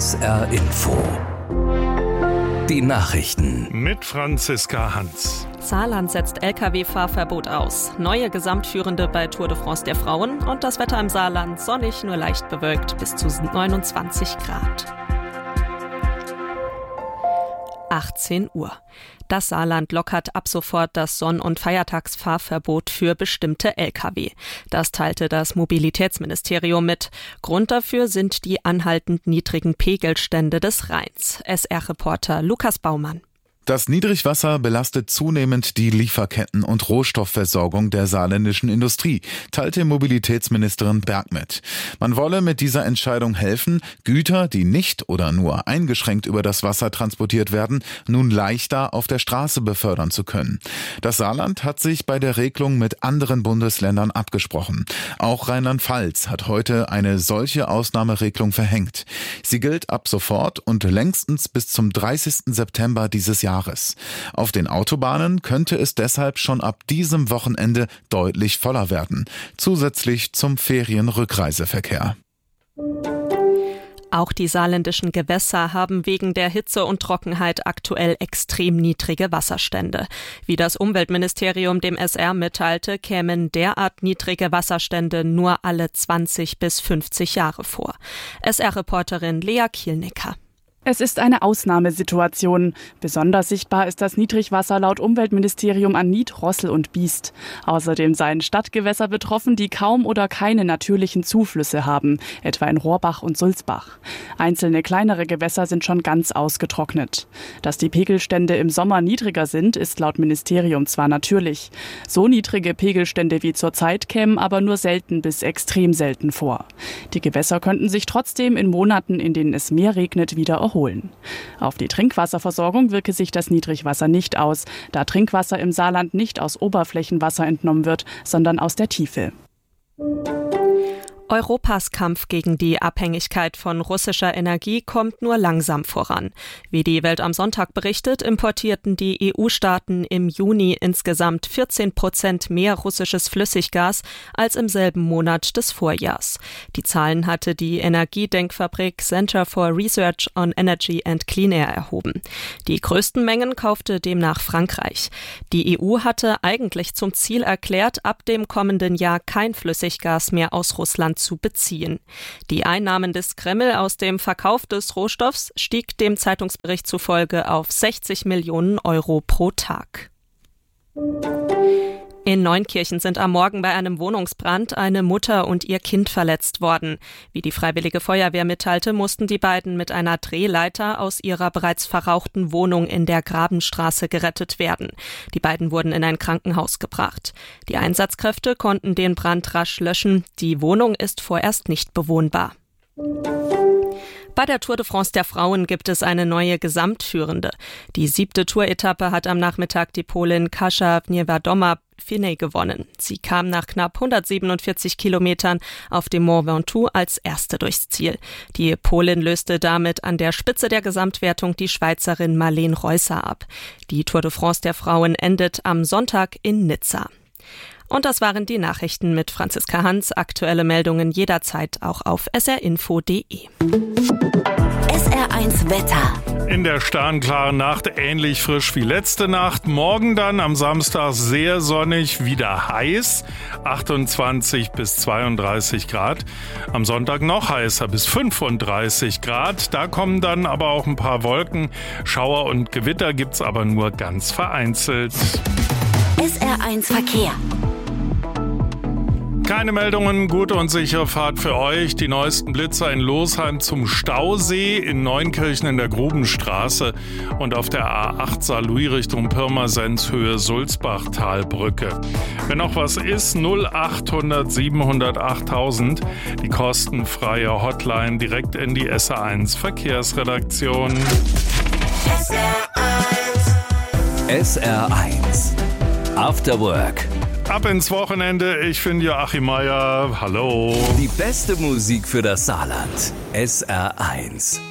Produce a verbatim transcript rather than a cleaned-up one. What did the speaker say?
S R Info. Die Nachrichten. Mit Franziska Hans. Saarland setzt L K W-Fahrverbot aus. Neue Gesamtführende bei Tour de France der Frauen. Und das Wetter im Saarland sonnig, nur leicht bewölkt, bis zu neunundzwanzig Grad. achtzehn Uhr. Das Saarland lockert ab sofort das Sonn- und Feiertagsfahrverbot für bestimmte L K W. Das teilte das Mobilitätsministerium mit. Grund dafür sind die anhaltend niedrigen Pegelstände des Rheins. S R-Reporter Lukas Baumann. Das Niedrigwasser belastet zunehmend die Lieferketten und Rohstoffversorgung der saarländischen Industrie, teilte Mobilitätsministerin Berg mit. Man wolle mit dieser Entscheidung helfen, Güter, die nicht oder nur eingeschränkt über das Wasser transportiert werden, nun leichter auf der Straße befördern zu können. Das Saarland hat sich bei der Regelung mit anderen Bundesländern abgesprochen. Auch Rheinland-Pfalz hat heute eine solche Ausnahmeregelung verhängt. Sie gilt ab sofort und längstens bis zum dreißigsten September dieses Jahres. Auf den Autobahnen könnte es deshalb schon ab diesem Wochenende deutlich voller werden, zusätzlich zum Ferienrückreiseverkehr. Auch die saarländischen Gewässer haben wegen der Hitze und Trockenheit aktuell extrem niedrige Wasserstände. Wie das Umweltministerium dem S R mitteilte, kämen derart niedrige Wasserstände nur alle zwanzig bis fünfzig Jahre vor. S R-Reporterin Lea Kielnicker. Es ist eine Ausnahmesituation. Besonders sichtbar ist das Niedrigwasser laut Umweltministerium an Nied, Rossel und Biest. Außerdem seien Stadtgewässer betroffen, die kaum oder keine natürlichen Zuflüsse haben, etwa in Rohrbach und Sulzbach. Einzelne kleinere Gewässer sind schon ganz ausgetrocknet. Dass die Pegelstände im Sommer niedriger sind, ist laut Ministerium zwar natürlich. So niedrige Pegelstände wie zurzeit kämen aber nur selten bis extrem selten vor. Die Gewässer könnten sich trotzdem in Monaten, in denen es mehr regnet, wieder erholen. Auf die Trinkwasserversorgung wirke sich das Niedrigwasser nicht aus, da Trinkwasser im Saarland nicht aus Oberflächenwasser entnommen wird, sondern aus der Tiefe. Europas Kampf gegen die Abhängigkeit von russischer Energie kommt nur langsam voran. Wie die Welt am Sonntag berichtet, importierten die E U-Staaten im Juni insgesamt vierzehn Prozent mehr russisches Flüssiggas als im selben Monat des Vorjahrs. Die Zahlen hatte die Energiedenkfabrik Center for Research on Energy and Clean Air erhoben. Die größten Mengen kaufte demnach Frankreich. Die E U hatte eigentlich zum Ziel erklärt, ab dem kommenden Jahr kein Flüssiggas mehr aus Russland zu beziehen. Die Einnahmen des Kreml aus dem Verkauf des Rohstoffs stieg dem Zeitungsbericht zufolge auf sechzig Millionen Euro pro Tag. In Neunkirchen sind am Morgen bei einem Wohnungsbrand eine Mutter und ihr Kind verletzt worden. Wie die Freiwillige Feuerwehr mitteilte, mussten die beiden mit einer Drehleiter aus ihrer bereits verrauchten Wohnung in der Grabenstraße gerettet werden. Die beiden wurden in ein Krankenhaus gebracht. Die Einsatzkräfte konnten den Brand rasch löschen. Die Wohnung ist vorerst nicht bewohnbar. Bei der Tour de France der Frauen gibt es eine neue Gesamtführende. Die siebte Tour-Etappe hat am Nachmittag die Polin Kasia Niewiadoma-Finney gewonnen. Sie kam nach knapp hundertsiebenundvierzig Kilometern auf dem Mont Ventoux als erste durchs Ziel. Die Polin löste damit an der Spitze der Gesamtwertung die Schweizerin Marlene Reusser ab. Die Tour de France der Frauen endet am Sonntag in Nizza. Und das waren die Nachrichten mit Franziska Hans. Aktuelle Meldungen jederzeit auch auf s r info punkt d e. S R eins Wetter. In der sternklaren Nacht ähnlich frisch wie letzte Nacht. Morgen dann am Samstag sehr sonnig, wieder heiß. achtundzwanzig bis zweiunddreißig Grad. Am Sonntag noch heißer bis fünfunddreißig Grad. Da kommen dann aber auch ein paar Wolken. Schauer und Gewitter gibt's aber nur ganz vereinzelt. S R eins Verkehr. Keine Meldungen, gute und sichere Fahrt für euch. Die neuesten Blitzer in Losheim zum Stausee, in Neunkirchen in der Grubenstraße und auf der A acht Saarlouis Richtung Pirmasens Höhe Sulzbach-Talbrücke. Wenn noch was ist, null achthundert siebenhundert achttausend, die kostenfreie Hotline direkt in die S R eins Verkehrsredaktion. S R eins. S R eins. After Work. Ab ins Wochenende, ich bin Joachim Meier. Hallo. Die beste Musik für das Saarland. S R eins.